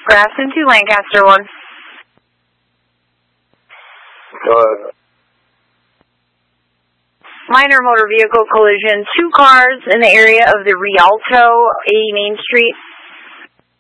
Grafton to Lancaster 1. Go ahead. Minor motor vehicle collision. 2 cars in the area of the Rialto 80 Main Street.